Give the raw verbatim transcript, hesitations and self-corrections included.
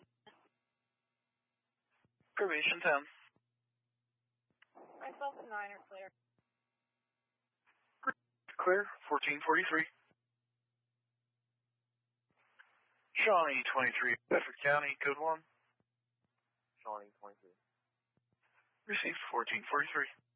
Probation ten. Myself and nine are clear. Clear, fourteen forty-three. Shawnee twenty-three, Bedford County, code one. Shawnee twenty-three. Received fourteen forty-three.